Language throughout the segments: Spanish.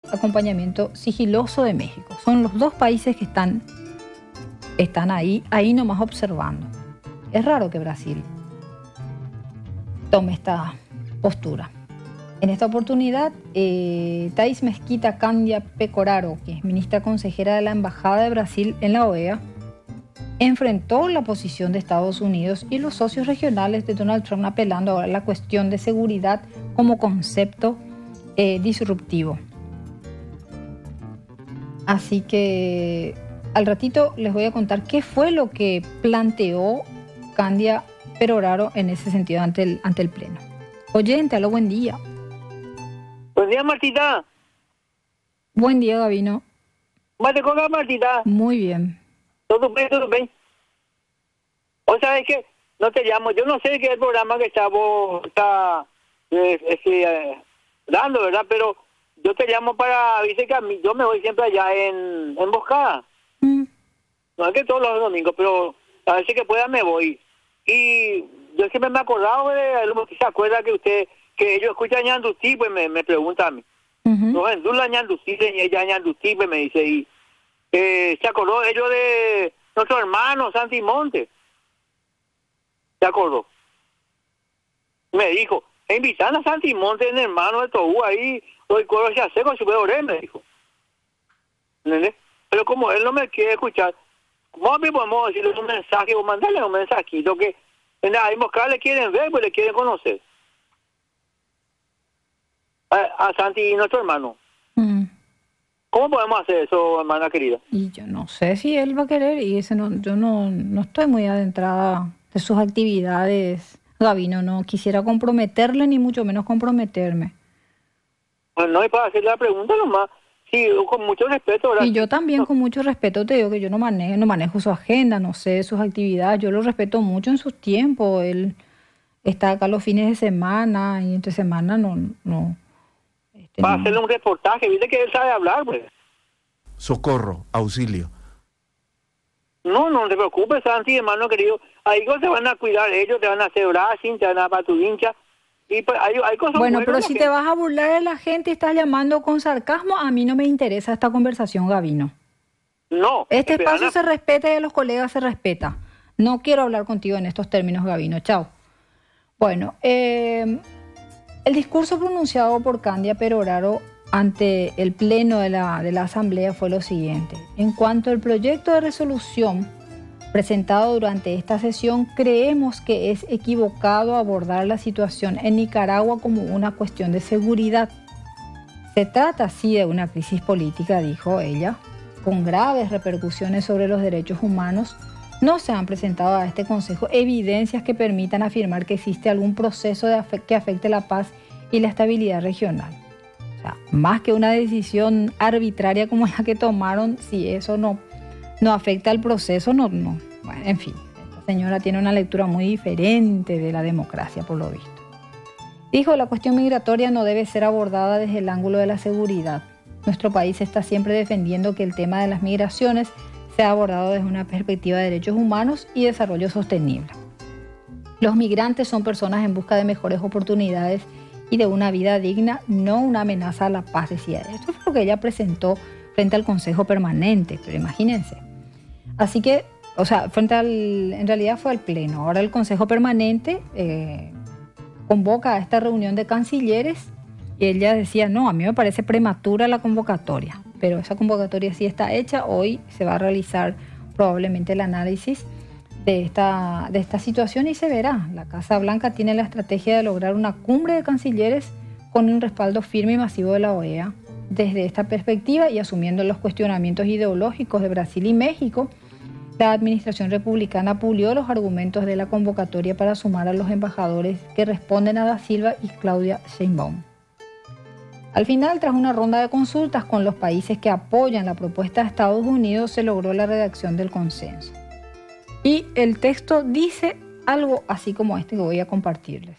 acompañamiento sigiloso de México. Son los dos países que están ahí nomás observando. Es raro que Brasil tome esta postura. En esta oportunidad, Thais Mesquita Candia Pecoraro, que es ministra consejera de la Embajada de Brasil en la OEA, enfrentó la posición de Estados Unidos y los socios regionales de Donald Trump, apelando ahora a la cuestión de seguridad como concepto disruptivo. Así que al ratito les voy a contar qué fue lo que planteó Candia Pecoraro en ese sentido ante el Pleno. Oyente, aló, buen día. Buen día, Martita. Buen día, Gabino. ¿Cómo te coga, Martita? Muy bien. Todo bien. O sea, es que no te llamo. Yo no sé qué es el programa que está dando, ¿verdad? Pero yo te llamo para... Dice que a mí, yo me voy siempre allá en Emboscada. No es que todos los domingos, pero a veces que pueda me voy. Y yo siempre me he acordado de... ¿Se acuerda que ellos escuchan Ñandutí? Pues me pregunta a mí. No, en Dula Ñandutí, ella Ñandutí, pues me dice. Y se acordó ellos de nuestro hermano Santi Monte. ¿Se acordó? Me dijo, invitan a Santi Monte, el hermano de Tobú, ahí, hoy coro se hace con su oré, me dijo. ¿Entendés? Pero como él no me quiere escuchar, ¿cómo podemos decirle un mensaje o mandarle un mensajito que en la Emboscada le quieren ver, pues le quieren conocer? A Santi y nuestro hermano. ¿Cómo podemos hacer eso, hermana querida? Y yo no sé si él va a querer, y yo no estoy muy adentrada de sus actividades, Gabino. No quisiera comprometerle, ni mucho menos comprometerme. Bueno, no, y para hacer la pregunta nomás, sí, con mucho respeto, ¿verdad? Y yo también con mucho respeto te digo que yo no manejo su agenda, no sé sus actividades, yo lo respeto mucho en sus tiempos. Él está acá los fines de semana y entre semana no. Para hacerle un reportaje, viste que él sabe hablar, pues. Socorro, auxilio. No te preocupes, Santi, hermano querido. Ahí te van a cuidar ellos, te van a hacer brushing, te van a paturincha. Y pues hay cosas bueno, buenas, pero si te vas a burlar de la gente y estás llamando con sarcasmo, a mí no me interesa esta conversación, Gabino. No. Este espacio se respeta y de los colegas se respeta. No quiero hablar contigo en estos términos, Gabino. Chao. Bueno, el discurso pronunciado por Candia Pecoraro ante el Pleno de la Asamblea fue lo siguiente. En cuanto al proyecto de resolución presentado durante esta sesión, creemos que es equivocado abordar la situación en Nicaragua como una cuestión de seguridad. Se trata, sí, de una crisis política, dijo ella, con graves repercusiones sobre los derechos humanos. No se han presentado a este Consejo evidencias que permitan afirmar que existe algún proceso que afecte la paz y la estabilidad regional. O sea, más que una decisión arbitraria como la que tomaron, si eso no afecta al proceso, no. Bueno, en fin, esta señora tiene una lectura muy diferente de la democracia, por lo visto. Dijo, la cuestión migratoria no debe ser abordada desde el ángulo de la seguridad. Nuestro país está siempre defendiendo que el tema de las migraciones sea abordado desde una perspectiva de derechos humanos y desarrollo sostenible. Los migrantes son personas en busca de mejores oportunidades y de una vida digna, no una amenaza a la paz, decía. Esto fue lo que ella presentó frente al Consejo Permanente, pero imagínense. Así que, o sea, en realidad fue al Pleno. Ahora el Consejo Permanente convoca a esta reunión de cancilleres y ella decía, no, a mí me parece prematura la convocatoria, pero esa convocatoria sí está hecha. Hoy se va a realizar probablemente el análisis de esta situación y se verá. La Casa Blanca tiene la estrategia de lograr una cumbre de cancilleres con un respaldo firme y masivo de la OEA. Desde esta perspectiva y asumiendo los cuestionamientos ideológicos de Brasil y México, la administración republicana pulió los argumentos de la convocatoria para sumar a los embajadores que responden a Da Silva y Claudia Sheinbaum. Al final, tras una ronda de consultas con los países que apoyan la propuesta de Estados Unidos, se logró la redacción del consenso. Y el texto dice algo así como este que voy a compartirles.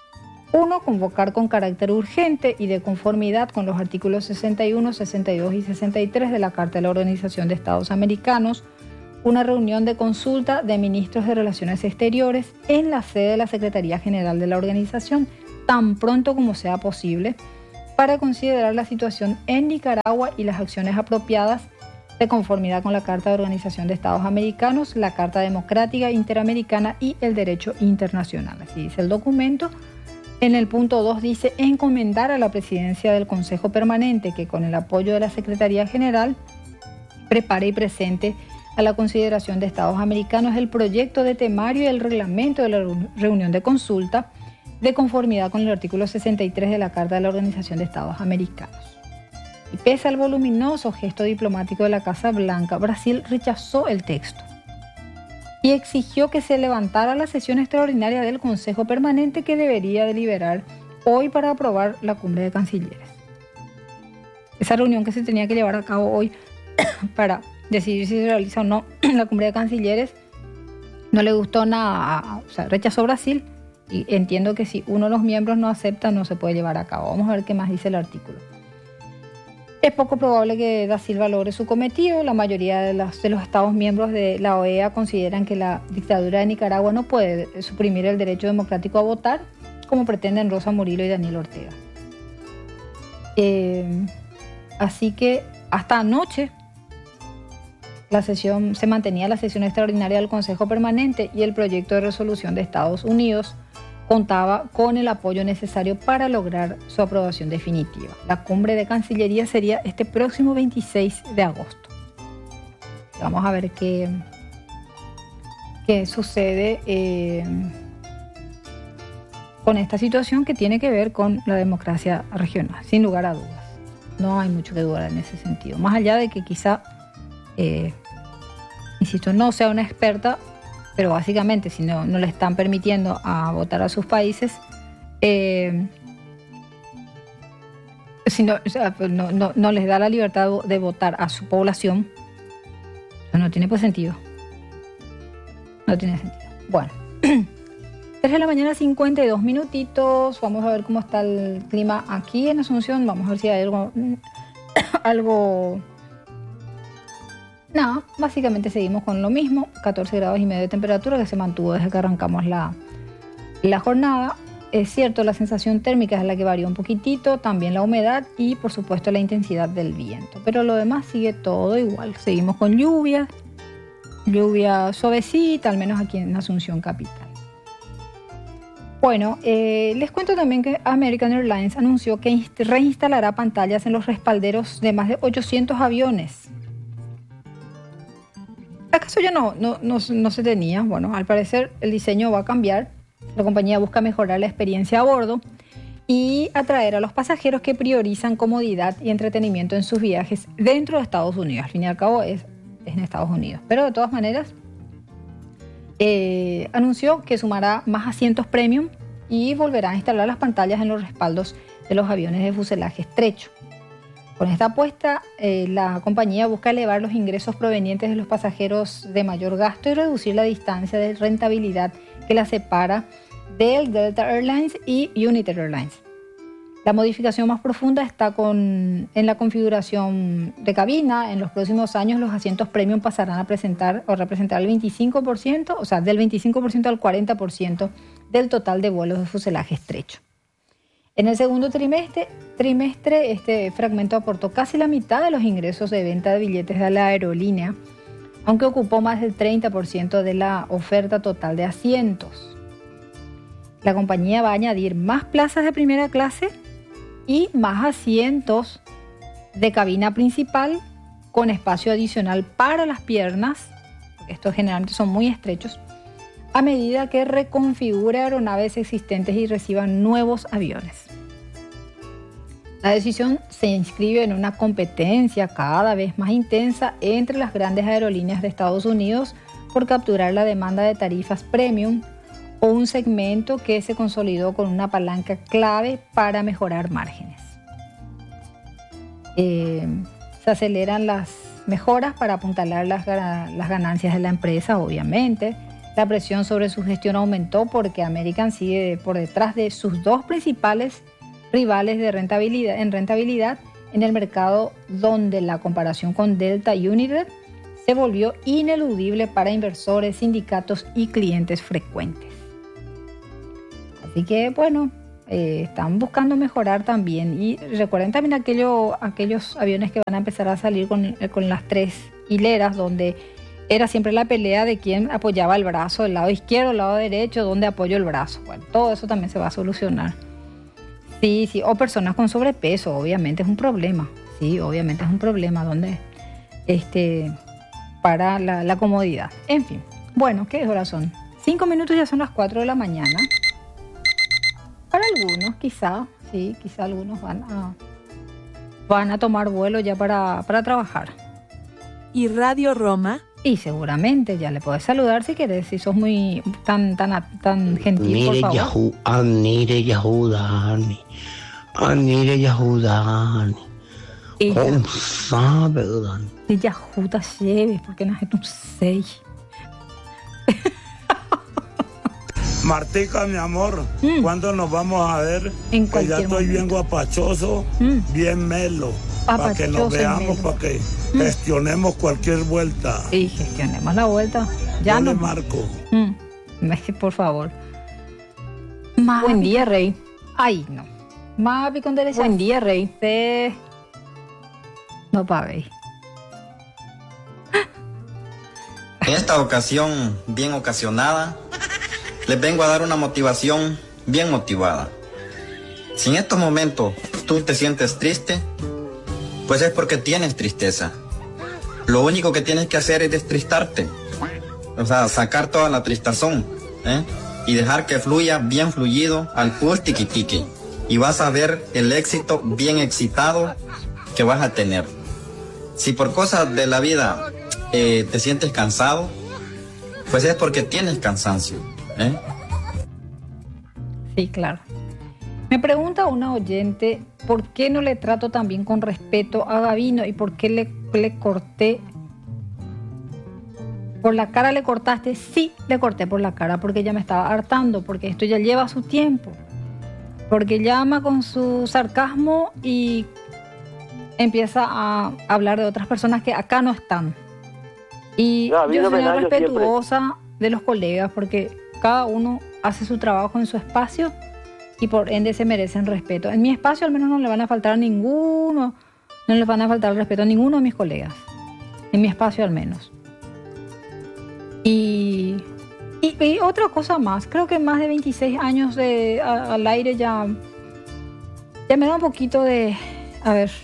1. Convocar con carácter urgente y de conformidad con los artículos 61, 62 y 63 de la Carta de la Organización de Estados Americanos, una reunión de consulta de ministros de Relaciones Exteriores en la sede de la Secretaría General de la organización, tan pronto como sea posible, para considerar la situación en Nicaragua y las acciones apropiadas de conformidad con la Carta de Organización de Estados Americanos, la Carta Democrática Interamericana y el Derecho Internacional. Así dice el documento. En el punto 2 dice encomendar a la presidencia del Consejo Permanente que con el apoyo de la Secretaría General prepare y presente a la consideración de Estados americanos el proyecto de temario y el reglamento de la reunión de consulta de conformidad con el artículo 63 de la Carta de la Organización de Estados Americanos. Y pese al voluminoso gesto diplomático de la Casa Blanca, Brasil rechazó el texto y exigió que se levantara la sesión extraordinaria del Consejo Permanente que debería deliberar hoy para aprobar la cumbre de cancilleres. Esa reunión que se tenía que llevar a cabo hoy para decidir si se realiza o no la cumbre de cancilleres no le gustó nada, o sea, rechazó Brasil y entiendo que si uno de los miembros no acepta no se puede llevar a cabo. Vamos a ver qué más dice el artículo. Es poco probable que Da Silva logre su cometido. La mayoría de los Estados miembros de la OEA consideran que la dictadura de Nicaragua no puede suprimir el derecho democrático a votar, como pretenden Rosa Murillo y Daniel Ortega. Así que hasta anoche se mantenía la sesión extraordinaria del Consejo Permanente y el proyecto de resolución de Estados Unidos contaba con el apoyo necesario para lograr su aprobación definitiva. La cumbre de Cancillería sería este próximo 26 de agosto. Vamos a ver qué sucede con esta situación que tiene que ver con la democracia regional, sin lugar a dudas. No hay mucho que dudar en ese sentido. Más allá de que quizá, insisto, no sea una experta, pero básicamente si no le están permitiendo a votar a sus países, si no les da la libertad de votar a su población, eso no tiene pues sentido. No tiene sentido. Bueno, 3 de la mañana, 52 minutitos. Vamos a ver cómo está el clima aquí en Asunción. Vamos a ver si hay algo. No, básicamente seguimos con lo mismo, 14 grados y medio de temperatura que se mantuvo desde que arrancamos la jornada. Es cierto, la sensación térmica es la que varía un poquitito, también la humedad y por supuesto la intensidad del viento, pero lo demás sigue todo igual. Seguimos con lluvia suavecita, al menos aquí en Asunción Capital. Bueno, les cuento también que American Airlines anunció que reinstalará pantallas en los respalderos de más de 800 aviones. ¿Acaso ya no se tenía? Bueno, al parecer el diseño va a cambiar. La compañía busca mejorar la experiencia a bordo y atraer a los pasajeros que priorizan comodidad y entretenimiento en sus viajes dentro de Estados Unidos. Al fin y al cabo es en Estados Unidos. Pero de todas maneras, anunció que sumará más asientos premium y volverá a instalar las pantallas en los respaldos de los aviones de fuselaje estrecho. Con esta apuesta, la compañía busca elevar los ingresos provenientes de los pasajeros de mayor gasto y reducir la distancia de rentabilidad que la separa del Delta Airlines y United Airlines. La modificación más profunda está en la configuración de cabina. En los próximos años, los asientos premium pasarán a representar el 25%, o sea, del 25% al 40% del total de vuelos de fuselaje estrecho. En el segundo trimestre, este fragmento aportó casi la mitad de los ingresos de venta de billetes de la aerolínea, aunque ocupó más del 30% de la oferta total de asientos. La compañía va a añadir más plazas de primera clase y más asientos de cabina principal con espacio adicional para las piernas, porque estos generalmente son muy estrechos, a medida que reconfigure aeronaves existentes y reciban nuevos aviones. La decisión se inscribe en una competencia cada vez más intensa entre las grandes aerolíneas de Estados Unidos por capturar la demanda de tarifas premium o un segmento que se consolidó con una palanca clave para mejorar márgenes. Se aceleran las mejoras para apuntalar las ganancias de la empresa, obviamente. La presión sobre su gestión aumentó porque American sigue por detrás de sus dos principales rivales en rentabilidad en el mercado, donde la comparación con Delta y United se volvió ineludible para inversores, sindicatos y clientes frecuentes. Así que, bueno, están buscando mejorar también. Y recuerden también aquellos aviones que van a empezar a salir con las 3 hileras, donde era siempre la pelea de quién apoyaba el brazo, el lado izquierdo, el lado derecho, dónde apoyo el brazo. Bueno, todo eso también se va a solucionar. Sí, o personas con sobrepeso, obviamente es un problema. Sí, obviamente es un problema donde para la comodidad. En fin, bueno, ¿qué horas son? 5 minutos, ya son las 4 de la mañana. Para algunos, quizá algunos van a tomar vuelo ya para trabajar. ¿Y Radio Roma? Y seguramente ya le puedes saludar si quieres, si sos muy tan gentil, por favor. Anire Yahudani. ¿Cómo sabe, Dani? Y Yahuda lleves, porque no es un 6. Martica, mi amor, ¿cuándo nos vamos a ver? En que ya estoy momento. bien guapachoso, bien melo. Para que nos veamos, para que gestionemos cualquier vuelta. Y gestionemos la vuelta. Ya no no. le marco. Por favor. Buen día, Rey. Ay, no. Mapi con derecha. Buen día, Rey. No pague. En esta ocasión, bien ocasionada, les vengo a dar una motivación bien motivada. Si en estos momentos tú te sientes triste, pues es porque tienes tristeza. Lo único que tienes que hacer es destristarte. O sea, sacar toda la tristazón, y dejar que fluya bien fluido al full tiqui-tiqui. Y vas a ver el éxito bien excitado que vas a tener. Si por cosas de la vida te sientes cansado, pues es porque tienes cansancio. Sí, claro. Me pregunta una oyente, ¿por qué no le trato también con respeto a Gavino? ¿Y por qué le corté? ¿Por la cara le cortaste? Sí, le corté por la cara porque ella me estaba hartando, porque esto ya lleva su tiempo. Porque llama con su sarcasmo y empieza a hablar de otras personas que acá no están. Y yo soy respetuosa de los colegas porque cada uno hace su trabajo en su espacio y por ende se merecen respeto. En mi espacio al menos no le van a faltar a ninguno, no les van a faltar el respeto a ninguno de mis colegas. En mi espacio al menos. Y otra cosa más, creo que más de 26 años al aire ya me da un poquito de... A ver,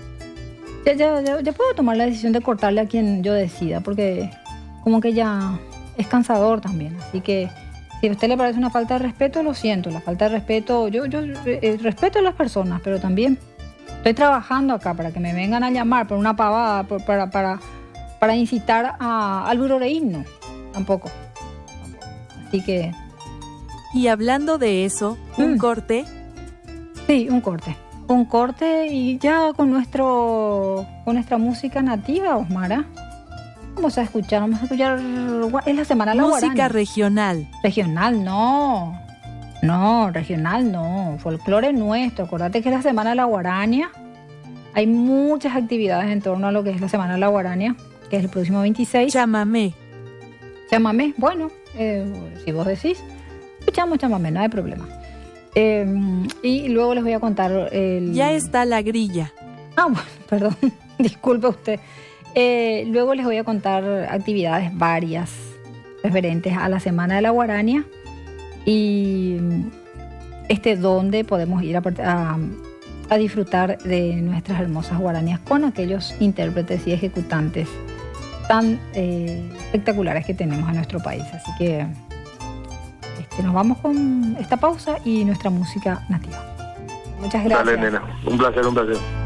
ya puedo tomar la decisión de cortarle a quien yo decida, porque como que ya es cansador también. Así que si a usted le parece una falta de respeto, lo siento, la falta de respeto, yo respeto a las personas, pero también estoy trabajando acá para que me vengan a llamar por una pavada, para incitar al buroreísmo, tampoco. Así que... Y hablando de eso, ¿un corte? Sí, un corte y ya con nuestra música nativa, Osmara. Vamos a escuchar, es la semana la guarania. Música regional. Regional no, regional no, folclore nuestro. Acordate que es la semana de la guarania. Hay muchas actividades en torno a lo que es la semana de la guarania, que es el próximo 26. Chamamé, bueno, si vos decís, escuchamos chamamé, no hay problema. Y luego les voy a contar Ya está la grilla. Bueno, perdón, disculpe usted. Luego les voy a contar actividades varias referentes a la Semana de la Guarania y donde podemos ir a disfrutar de nuestras hermosas guaranías con aquellos intérpretes y ejecutantes tan espectaculares que tenemos en nuestro país. Así que nos vamos con esta pausa y nuestra música nativa. Muchas gracias. Dale, nena. Un placer.